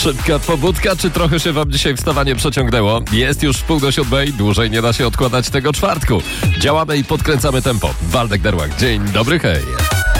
Szybka pobudka, czy trochę się wam dzisiaj wstawanie przeciągnęło? Jest już 6:30, dłużej nie da się odkładać tego czwartku. Działamy i podkręcamy tempo. Waldek Derłak, dzień dobry, hej.